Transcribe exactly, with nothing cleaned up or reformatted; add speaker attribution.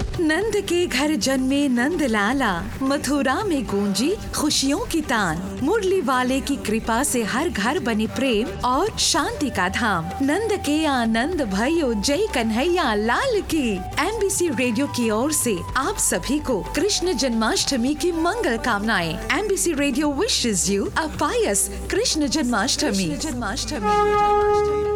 Speaker 1: नंद के घर जन्मे नंद लाला, मथुरा में गूंजी खुशियों की तान। मुरली वाले की कृपा से हर घर बने प्रेम और शांति का धाम। नंद के आनंद भयो, जय कन्हैया लाल की। एमबीसी रेडियो की ओर से आप सभी को कृष्ण जन्माष्टमी की मंगल कामनाएं। MBC radio wishes you a Payas Krishna Janmashtami. Janmashtami.